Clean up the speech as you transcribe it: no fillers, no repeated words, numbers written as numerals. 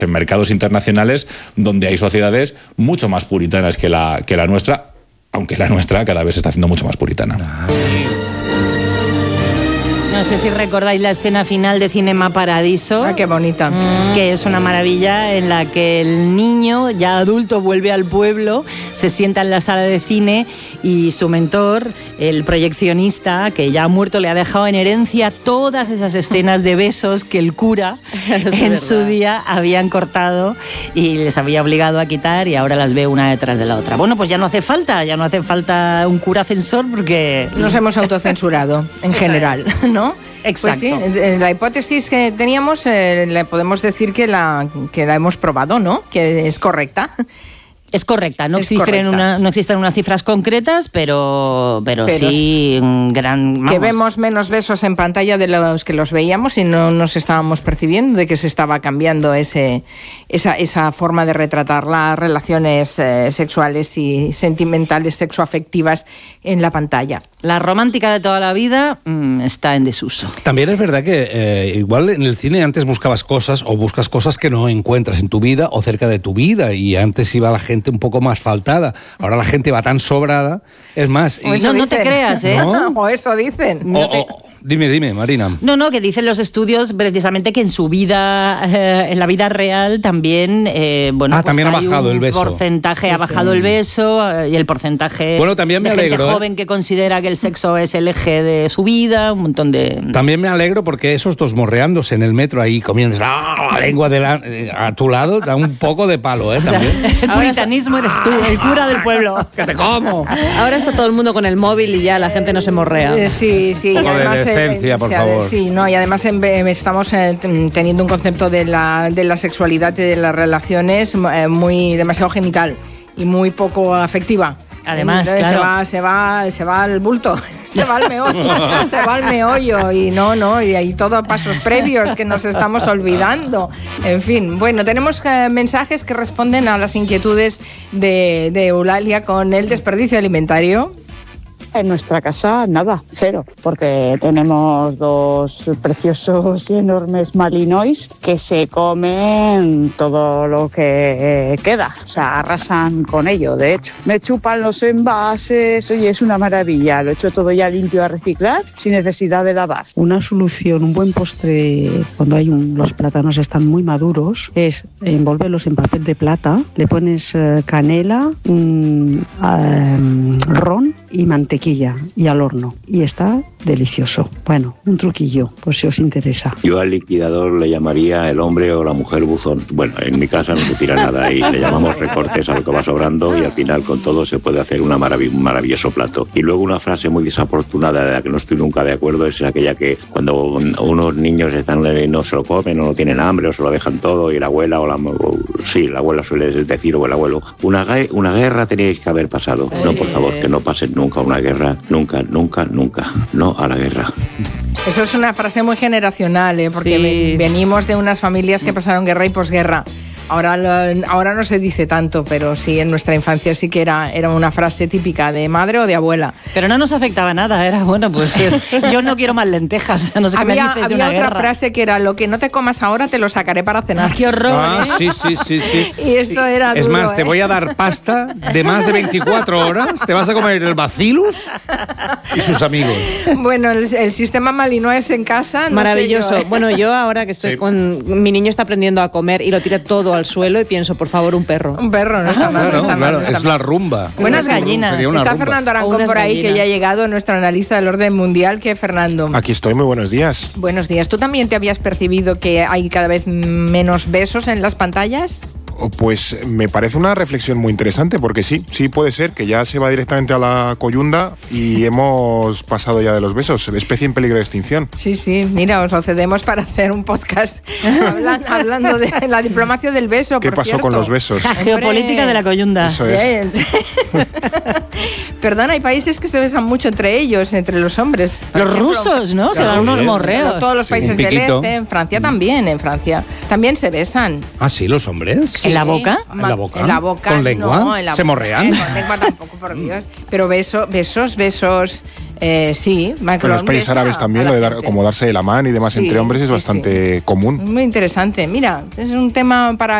en mercados internacionales donde hay sociedades mucho más puritanas que la nuestra, aunque la nuestra cada vez se está haciendo mucho más puritana. No sé si recordáis la escena final de Cinema Paradiso. ¡Qué bonita! Que es una maravilla en la que el niño, ya adulto, vuelve al pueblo, se sienta en la sala de cine y su mentor, el proyeccionista, que ya ha muerto, le ha dejado en herencia todas esas escenas de besos que el cura en su día habían cortado y les había obligado a quitar, y ahora las ve una detrás de la otra. Bueno, pues ya no hace falta un cura censor porque... Nos hemos autocensurado en general, ¿no? Exacto. Pues sí, la hipótesis que teníamos le podemos decir que la hemos probado, ¿no? Que es correcta. Es correcta, no existen unas cifras concretas, pero sí un gran... Vamos. Que vemos menos besos en pantalla de los que los veíamos y no nos estábamos percibiendo de que se estaba cambiando esa forma de retratar las relaciones sexuales y sentimentales, sexoafectivas en la pantalla. La romántica de toda la vida está en desuso. También es verdad que igual en el cine antes buscas cosas que no encuentras en tu vida o cerca de tu vida, y antes iba la gente un poco más faltada. Ahora la gente va tan sobrada. Es más... No te creas, ¿eh? ¿No? O eso dicen. Dime, Marina. No, que dicen los estudios precisamente que en su vida, en la vida real también, pues también ha bajado el beso. Porcentaje, ha bajado el beso y el porcentaje también me de alegro, gente joven que considera que el sexo es el eje de su vida, un montón de... También me alegro porque esos dos morreándose en el metro ahí comiendo la lengua a tu lado da un poco de palo, ¿eh? También. El puritanismo eres tú, el cura del pueblo. ¡Que te como! Ahora está todo el mundo con el móvil y ya la gente no se morrea. Sí. Un poco de decencia, por favor. Sí, no, y además estamos teniendo un concepto de la sexualidad y de las relaciones muy demasiado genital y muy poco afectiva. Además, entonces, claro. se va al bulto, se va al meollo y y hay todos pasos previos que nos estamos olvidando. En fin, bueno, tenemos mensajes que responden a las inquietudes de Eulalia con el desperdicio alimentario. En nuestra casa nada, cero, porque tenemos dos preciosos y enormes malinois que se comen todo lo que queda, o sea, arrasan con ello, de hecho. Me chupan los envases, oye, es una maravilla, lo he hecho todo ya limpio a reciclar, sin necesidad de lavar. Una solución, un buen postre cuando los plátanos están muy maduros, es envolverlos en papel de plata, le pones canela, ron y mantequilla y al horno, y está delicioso. Bueno, un truquillo, por si os interesa. Yo al liquidador le llamaría el hombre o la mujer buzón. Bueno, en mi casa no se tira nada y le llamamos recortes a lo que va sobrando, y al final con todo se puede hacer un maravilloso plato. Y luego una frase muy desafortunada de la que no estoy nunca de acuerdo es aquella que cuando unos niños no se lo comen o no tienen hambre o se lo dejan todo, y la abuela la abuela suele decir, o el abuelo, una guerra teníais que haber pasado. No, por favor, que no pasen nunca una guerra, nunca, no a la guerra. Eso es una frase muy generacional, porque venimos de unas familias que pasaron guerra y posguerra. Ahora no se dice tanto, pero sí, en nuestra infancia sí que era una frase típica de madre o de abuela. Pero no nos afectaba nada, era bueno, pues yo no quiero más lentejas, no sé qué me dices de una había otra guerra. frase que era, lo que no te comas ahora te lo sacaré para cenar. ¡Qué horror! Sí. Y esto era Es duro, más, te voy a dar pasta de más de 24 horas, te vas a comer el Bacillus y sus amigos. Bueno, el sistema malinois en casa, no maravilloso. sé yo, ¿eh? Bueno, yo ahora que estoy mi niño está aprendiendo a comer y lo tira todo al suelo y pienso, por favor, un perro. Un perro, no está mal. Claro, es la rumba. Buenas gallinas. Está rumba. Fernando Arancón por ahí, que ya ha llegado, nuestro analista del orden mundial. ¿Qué, Fernando? Aquí estoy, muy buenos días. Buenos días. ¿Tú también te habías percibido que hay cada vez menos besos en las pantallas? Pues me parece una reflexión muy interesante, porque sí puede ser que ya se va directamente a la coyunda y hemos pasado ya de los besos, especie en peligro de extinción. Sí, mira, os lo cedemos para hacer un podcast hablando de la diplomacia del beso. ¿Qué pasó con los besos? La geopolítica de la coyunda. Eso es. Perdón, hay países que se besan mucho entre ellos, entre los hombres. Los rusos, ¿no? Se dan unos morreos. Todos los países del este, en Francia también, también se besan. ¿Ah, sí, los hombres? ¿En la boca? ¿En la boca? En la boca. ¿Con lengua? No, en la ¿Se boca. morrean? Con lengua tampoco, por Dios. Pero besos Sí, Pero en los países árabes también, lo de como darse de la mano y demás entre hombres es bastante común. Muy interesante. Mira, es un tema para